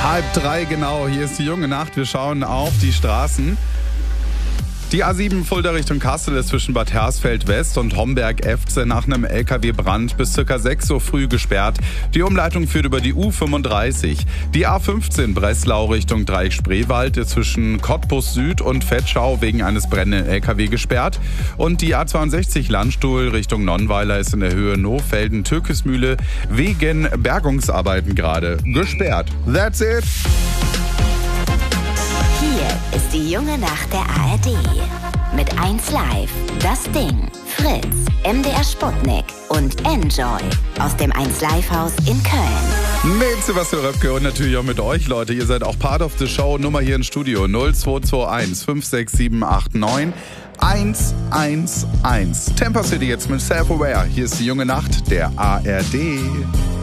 2:30 genau, hier ist die junge Nacht. Wir schauen auf die Straßen. Die A7 Fulda Richtung Kassel ist zwischen Bad Hersfeld West und Homberg-Efze nach einem LKW-Brand bis ca. 6 Uhr früh gesperrt. Die Umleitung führt über die U35. Die A15 Breslau Richtung Dreieck Spreewald ist zwischen Cottbus Süd und Vetschau wegen eines brennenden LKW gesperrt. Und die A62 Landstuhl Richtung Nonnweiler ist in der Höhe Nohfelden-Türkismühle wegen Bergungsarbeiten gerade gesperrt. That's it. Hier ist die junge Nacht der ARD. Mit 1Live, Das Ding, Fritz, MDR Sputnik und Enjoy aus dem 1Live-Haus in Köln. Mit Sebastian Röpke und natürlich auch mit euch, Leute. Ihr seid auch Part of the Show. Nummer hier im Studio 0221 56789 111. Temper City jetzt mit Self-Aware. Hier ist die junge Nacht der ARD.